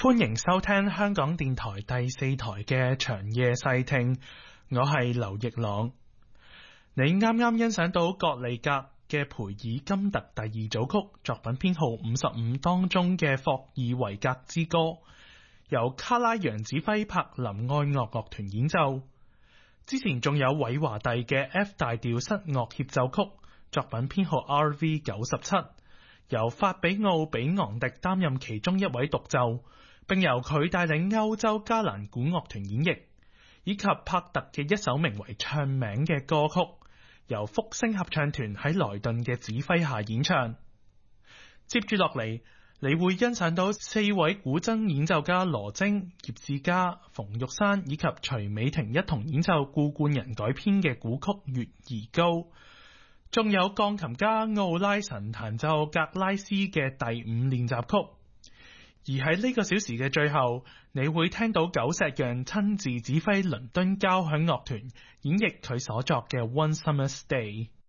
歡迎收聽香港電台第4台嘅長夜細聽，我係劉奕朗。你啱啱欣賞到葛利格嘅培爾金特第2組曲作品編號55當中嘅霍爾維格之歌，由卡拉揚指揮柏林愛樂樂團演奏。之前仲有韋華第嘅 F 大調室樂協奏曲作品編號 RV97，由法比奧比昂迪擔任其中一位獨奏，並由佢帶領歐洲加蘭古樂團演繹，以及帕特嘅一首名為《唱名》嘅歌曲，由福星合唱團喺萊頓嘅指揮下演唱。接住落嚟，你會欣賞到4位古箏演奏家羅晶、葉志嘉、馮玉山以及徐美婷一同演奏顧冠人改編嘅古曲《月兒高》，仲有鋼琴家奧拉神彈奏格拉斯嘅第5練習曲。而喺呢個小時嘅最後，你會聽到久石讓親自指揮倫敦交響樂團演繹佢所作嘅《One Summer's Day》。